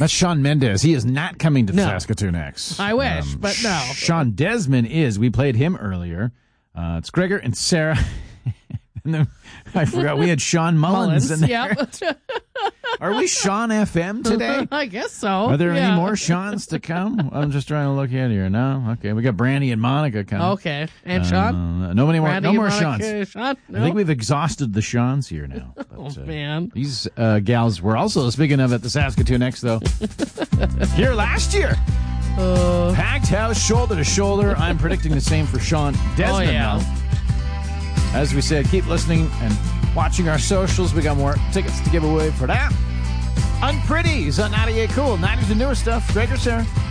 That's Shawn Mendes. He is not coming to the Saskatoon X. I wish, but no. Sean Desmond is. We played him earlier. It's Gregor and Sarah. And then I forgot we had Sean Mullins in there. Yep. Are we Sean FM today? I guess so. Are there any more Seans to come? I'm just trying to look at here. No? Okay. We got Brandy and Monica coming. Okay. And Sean? No more Monica, Seans. Sean? No? I think we've exhausted the Seans here now. But, man. These gals were also, speaking of at the Saskatoon X, though, here last year. Packed house, shoulder to shoulder. I'm predicting the same for Sean Desmond now. As we said, keep listening and watching our socials. We got more tickets to give away for that. Unpretties on 98 Cool. 90s the newest stuff. Gregor, Sarah.